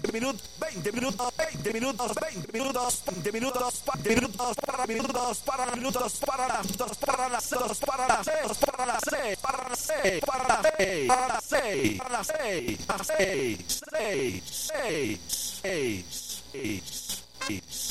minutos, 20 minutos, 20 minutos, 20 minutos, 20 minutos, 20 minutos, para minutos, para minutos, para las dos, para las dos, para las seis, para las seis, para las seis, para las seis, para las seis, para las seis, para las seis, seis, seis, seis, seis, seis.